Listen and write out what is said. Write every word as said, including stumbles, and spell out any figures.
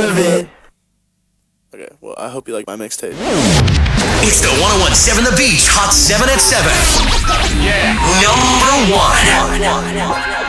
of it. Okay, well, I hope you like my mixtape. It's the one oh one point seven The Beach Hot seven at seven. Yeah. Number one.